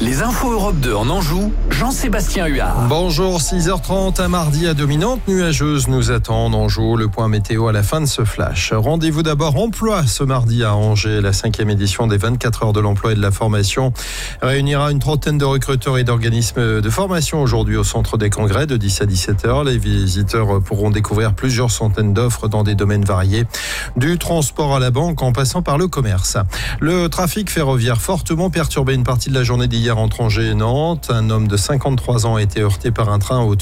Les infos Europe 2 en Anjou, Jean-Sébastien Huard. Bonjour, 6h30, un mardi à dominante nuageuse nous attend en Anjou. Le point météo à la fin de ce flash. Rendez-vous d'abord emploi ce mardi à Angers. La 5e édition des 24 heures de l'emploi et de la formation réunira une trentaine de recruteurs et d'organismes de formation aujourd'hui au centre des congrès de 10 à 17h. Les visiteurs pourront découvrir plusieurs centaines d'offres dans des domaines variés, du transport à la banque en passant par le commerce. Le trafic ferroviaire fortement perturbé une partie de la journée d'hier entre Angers et Nantes. Un homme de 53 ans a été heurté par un train